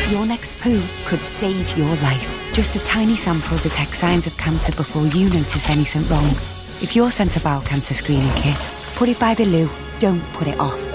Your next poo could save your life. Just a tiny sample detects signs of cancer before you notice anything wrong. If you're sent a bowel cancer screening kit, put it by the loo. Don't put it off.